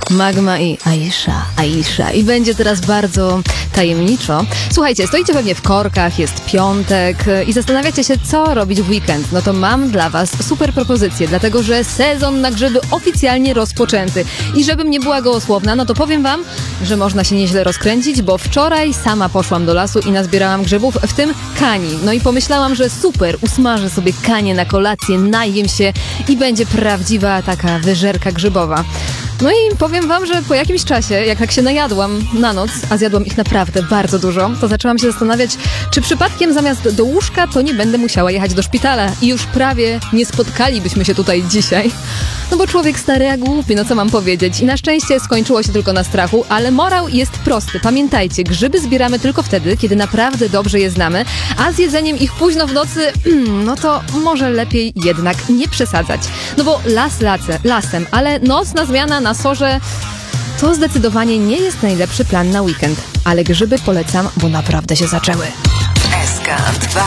Magma i Aisha. I będzie teraz bardzo tajemniczo. Słuchajcie, stoicie pewnie w korkach, jest piątek i zastanawiacie się, co robić w weekend. No to mam dla was super propozycję, dlatego że sezon na grzyby oficjalnie rozpoczęty. I żebym nie była gołosłowna, no to powiem wam, że można się nieźle rozkręcić, bo wczoraj sama poszłam do lasu i nazbierałam grzybów, w tym kani. No i pomyślałam, że super, usmażę sobie kanie na kolację, najem się i będzie prawdziwa taka wyżerka grzybowa. No i powiem wam, że po jakimś czasie, jak tak się najadłam na noc, a zjadłam ich naprawdę bardzo dużo, to zaczęłam się zastanawiać, czy przypadkiem zamiast do łóżka to nie będę musiała jechać do szpitala i już prawie nie spotkalibyśmy się tutaj dzisiaj. No bo człowiek stary a głupi, no co mam powiedzieć. I na szczęście skończyło się tylko na strachu, ale morał jest prosty. Pamiętajcie, grzyby zbieramy tylko wtedy, kiedy naprawdę dobrze je znamy, a z jedzeniem ich późno w nocy, no to może lepiej jednak nie przesadzać. No bo lasem, ale nocna zmiana na sorze to zdecydowanie nie jest najlepszy plan na weekend. Ale grzyby polecam, bo naprawdę się zaczęły. SK2.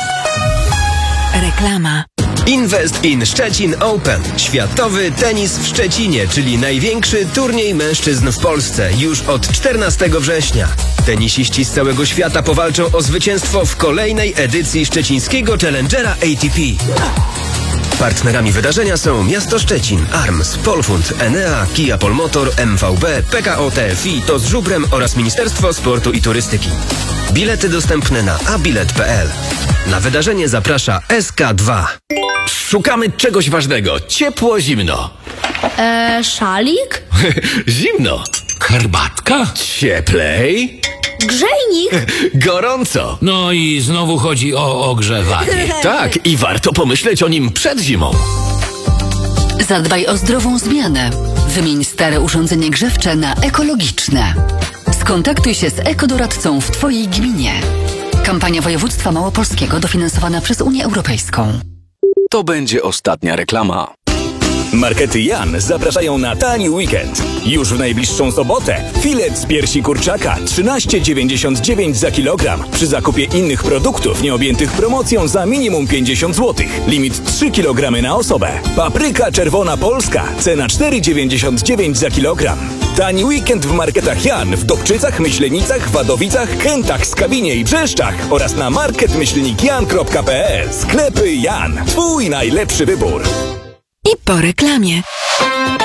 Reklama. Invest in Szczecin Open. Światowy tenis w Szczecinie, czyli największy turniej mężczyzn w Polsce już od 14 września. Tenisiści z całego świata powalczą o zwycięstwo w kolejnej edycji szczecińskiego Challengera ATP. Partnerami wydarzenia są Miasto Szczecin, ARMS, Polfund, Enea, Kia Polmotor, MVB, PKO TFI, TOZ Żubrem oraz Ministerstwo Sportu i Turystyki. Bilety dostępne na abilet.pl. Na wydarzenie zaprasza SK2. Szukamy czegoś ważnego. Ciepło, zimno. Szalik? Zimno. Herbatka? Cieplej. Grzejnik? Gorąco. No i znowu chodzi o ogrzewanie. Tak, i warto pomyśleć o nim przed zimą. Zadbaj o zdrową zmianę. Wymień stare urządzenie grzewcze na ekologiczne. Skontaktuj się z ekodoradcą w twojej gminie. Kampania województwa małopolskiego dofinansowana przez Unię Europejską. To będzie ostatnia reklama. Markety Jan zapraszają na tani weekend. Już w najbliższą sobotę filet z piersi kurczaka 13,99 za kilogram. Przy zakupie innych produktów nieobjętych promocją za minimum 50 zł. Limit 3 kg na osobę. Papryka czerwona polska. Cena 4,99 za kilogram. Tani weekend w marketach Jan w Dobczycach, Myślenicach, Wadowicach, Kętach, Skawinie i Brzeszczach oraz na market-jan.pl. Sklepy Jan. Twój najlepszy wybór. I po reklamie.